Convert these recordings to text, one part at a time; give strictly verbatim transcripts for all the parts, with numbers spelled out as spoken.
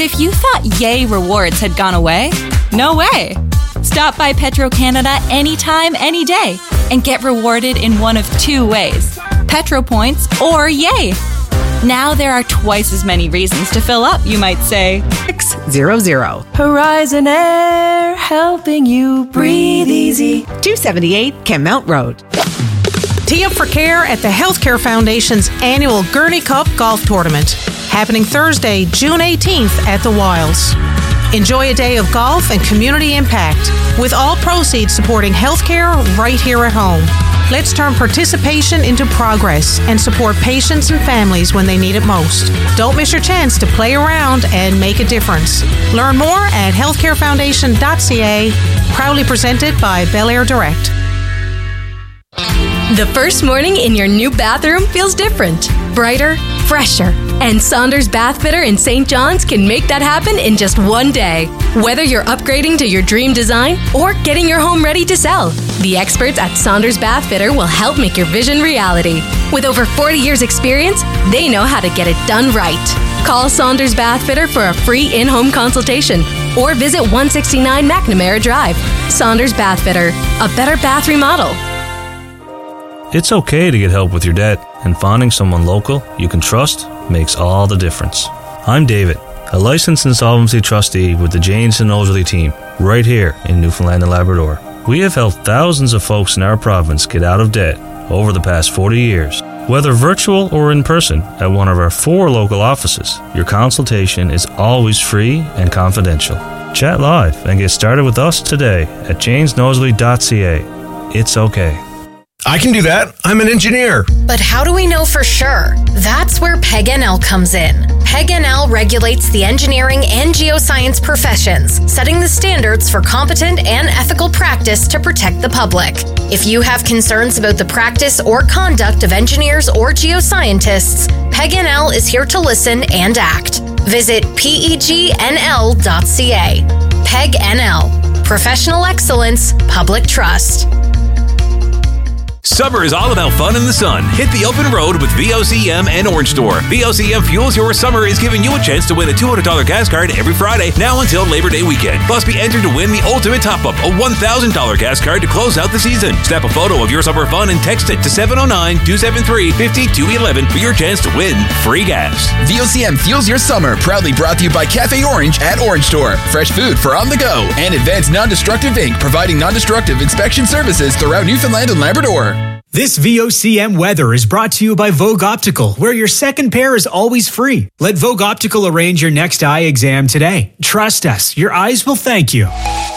if you thought Yay Rewards had gone away, no way. Stop by Petro-Canada anytime, any day, and get rewarded in one of two ways: Petro Points or Yay. Now there are twice as many reasons to fill up, you might say. six hundred. Horizon Air, helping you breathe easy. two seventy-eight Kenmount Road. Tee up for care at the Healthcare Foundation's annual Gurney Cup Golf Tournament, happening Thursday, June eighteenth at the Wilds. Enjoy a day of golf and community impact, with all proceeds supporting healthcare right here at home. Let's turn participation into progress and support patients and families when they need it most. Don't miss your chance to play around and make a difference. Learn more at healthcare foundation dot c a, proudly presented by Bel Air Direct. The first morning in your new bathroom feels different, brighter, fresher. And Saunders Bath Fitter in Saint John's can make that happen in just one day. Whether you're upgrading to your dream design or getting your home ready to sell, the experts at Saunders Bath Fitter will help make your vision reality. With over forty years experience, they know how to get it done right. Call Saunders Bath Fitter for a free in-home consultation or visit one sixty-nine McNamara Drive. Saunders Bath Fitter, a better bath remodel. It's okay to get help with your debt, and finding someone local you can trust makes all the difference. I'm David, a licensed insolvency trustee with the Janes and Nosworthy team, right here in Newfoundland and Labrador. We have helped thousands of folks in our province get out of debt over the past forty years. Whether virtual or in person at one of our four local offices, your consultation is always free and confidential. Chat live and get started with us today at janes nosworthy dot c a. It's okay. I can do that. I'm an engineer. But how do we know for sure? That's where P E G N L comes in. P E G N L regulates the engineering and geoscience professions, setting the standards for competent and ethical practice to protect the public. If you have concerns about the practice or conduct of engineers or geoscientists, P E G N L is here to listen and act. Visit P E G N L dot c a. P E G N L. Professional excellence, public trust. Summer is all about fun in the sun. Hit the open road with V O C M and Orange Store. V O C M Fuels Your Summer is giving you a chance to win a two hundred dollars gas card every Friday, now until Labor Day weekend. Plus, be entered to win the ultimate top-up, a one thousand dollars gas card to close out the season. Snap a photo of your summer fun and text it to seven oh nine, two seven three, five two one one for your chance to win free gas. V O C M Fuels Your Summer, proudly brought to you by Cafe Orange at Orange Store. Fresh food for on the go. And Advanced Non-Destructive Incorporated, providing non-destructive inspection services throughout Newfoundland and Labrador. This V O C M weather is brought to you by Vogue Optical, where your second pair is always free. Let Vogue Optical arrange your next eye exam today. Trust us, your eyes will thank you.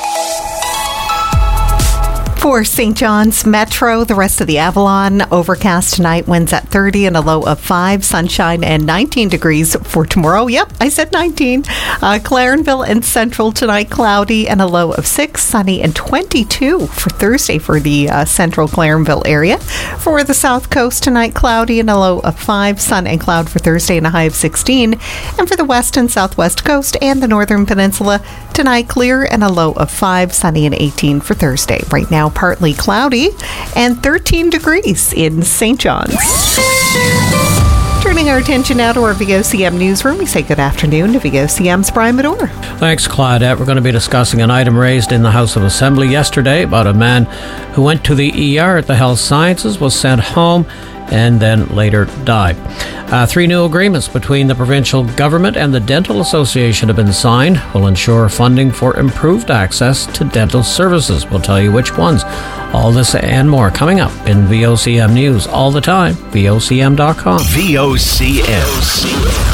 For Saint John's Metro, the rest of the Avalon, overcast tonight, winds at thirty and a low of five, sunshine and nineteen degrees for tomorrow. Yep, I said nineteen. Uh, Clarenville and Central tonight, cloudy and a low of six, sunny and twenty-two for Thursday for the uh, Central Clarenville area. For the South Coast tonight, cloudy and a low of five, sun and cloud for Thursday and a high of sixteen. And for the West and Southwest Coast and the Northern Peninsula, tonight clear and a low of five, sunny and eighteen for Thursday. Right now, partly cloudy and thirteen degrees in Saint John's. Turning our attention now to our V O C M newsroom, we say good afternoon to V O C M's Brian Medore. Thanks, Claudette. We're going to be discussing an item raised in the House of Assembly yesterday about a man who went to the E R at the Health Sciences, was sent home, and then later died. Uh, three new agreements between the provincial government and the Dental Association have been signed. Will ensure funding for improved access to dental services. We'll tell you which ones. All this and more coming up in V O C M News all the time. V O C M dot com. V O C M.